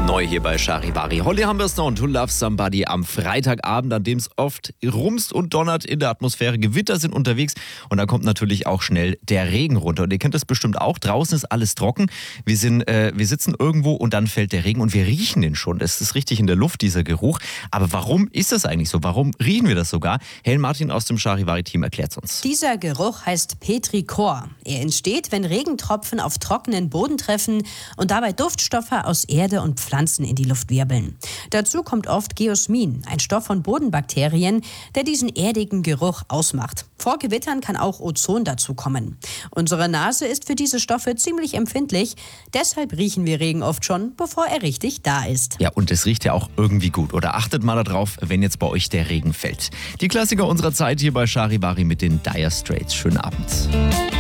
Neu hier bei Charivari. Holly Humberstone und Who Loves Somebody am Freitagabend, an dem es oft rumst und donnert in der Atmosphäre. Gewitter sind unterwegs und da kommt natürlich auch schnell der Regen runter. Und ihr kennt das bestimmt auch. Draußen ist alles trocken. Wir sitzen irgendwo und dann fällt der Regen und wir riechen den schon. Es ist richtig in der Luft, dieser Geruch. Aber warum ist das eigentlich so? Warum riechen wir das sogar? Helen Martin aus dem Charivari-Team erklärt es uns. Dieser Geruch heißt Petrichor. Er entsteht, wenn Regentropfen auf trockenen Boden treffen und dabei Duftstoffe aus Erde und Pflanzen in die Luft wirbeln. Dazu kommt oft Geosmin, ein Stoff von Bodenbakterien, der diesen erdigen Geruch ausmacht. Vor Gewittern kann auch Ozon dazukommen. Unsere Nase ist für diese Stoffe ziemlich empfindlich, deshalb riechen wir Regen oft schon, bevor er richtig da ist. Ja, und es riecht ja auch irgendwie gut. Oder achtet mal darauf, wenn jetzt bei euch der Regen fällt. Die Klassiker unserer Zeit hier bei Charivari mit den Dire Straits. Schönen Abend.